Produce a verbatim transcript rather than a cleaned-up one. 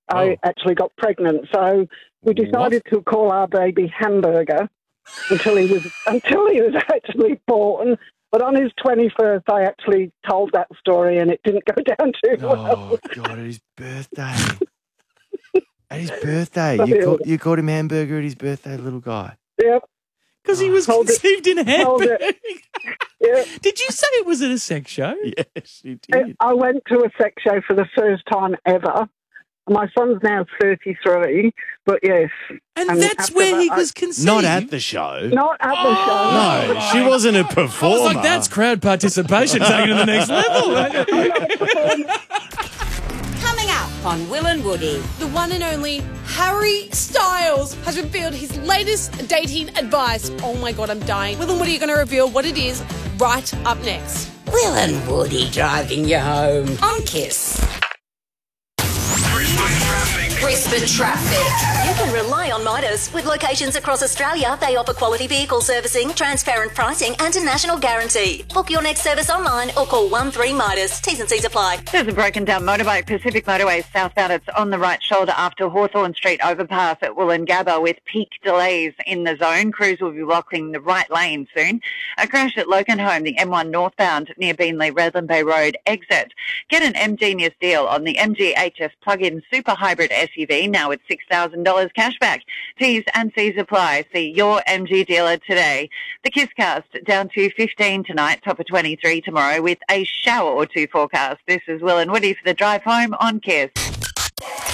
I Oh. actually got pregnant. So we decided to call our baby Hamburger until he was until he was actually born. But on his twenty-first, I actually told that story, and it didn't go down too well. Oh, God, at his birthday. At his birthday. You, call, you called him Hamburger at his birthday, little guy. Yep. Because he was Hold it. conceived in Hold Hamburg. it. Yep. Did you say it was at a sex show? Yes, he I- did. I went to a sex show for the first time ever. My son's now thirty-three, but yes. And And that's after where he that, I- was conceived. Not at the show. Not at the show. No, she wasn't a I performer. was like, that's crowd participation taken to the next level. Coming up on Will and Woody. The one and only Harry Styles has revealed his latest dating advice. Oh my God, I'm dying. Will and Woody are going to reveal what it is right up next. Will and Woody driving you home on Kiss. Brisbane traffic. You can rely on Midas. With locations across Australia, they offer quality vehicle servicing, transparent pricing and a national guarantee. Book your next service online or call one three Midas. T's and C's apply. There's a broken down motorbike, Pacific Motorway southbound. It's on the right shoulder after Hawthorn Street overpass at Wollongabba with peak delays in the zone. Crews will be blocking the right lane soon. A crash at Lokenholme, the M one northbound near Beanley Redland Bay Road exit. Get an M Genius deal on the M G H S plug-in super hybrid S U V now with six thousand dollars cashback. T's and C's apply. See your M G dealer today. The Kisscast down to fifteen tonight, top of twenty-three tomorrow with a shower or two forecast. This is Will and Woody for the drive home on Kiss.